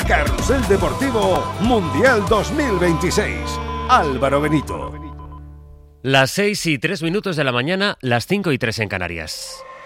Carrusel Deportivo Mundial 2026. Álvaro Benito. Las 6:03 de la mañana, las 5:03 en Canarias.